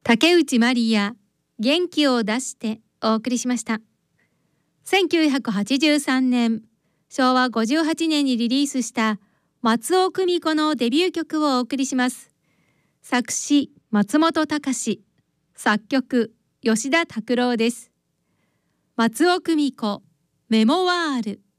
竹内まりや元気を出してお送りしました。1983年、昭和58年にリリースした松尾久美子のデビュー曲をお送りします。作詞松本隆、作曲吉田拓郎です。松尾久美子メモワール。